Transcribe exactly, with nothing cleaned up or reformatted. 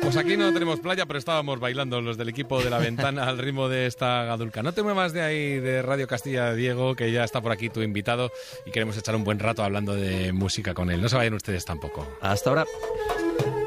Pues aquí no tenemos playa, pero estábamos bailando los del equipo de La Ventana al ritmo de esta gadulca. No te muevas de ahí de Radio Castilla, Diego, que ya está por aquí tu invitado y queremos echar un buen rato hablando de música con él. No se vayan ustedes tampoco. Hasta ahora.